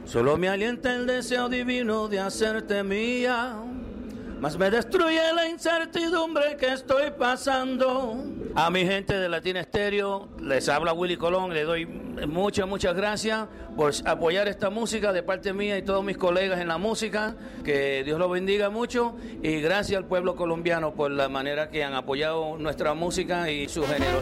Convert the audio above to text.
Solo me alienta el deseo divino de hacerte mía, mas me destruye la incertidumbre que estoy pasando. A mi gente de Latina Estéreo, les habla Willy Colón, le doy muchas gracias por apoyar esta música de parte mía y todos mis colegas en la música, que Dios los bendiga mucho, y gracias al pueblo colombiano por la manera que han apoyado nuestra música y su género.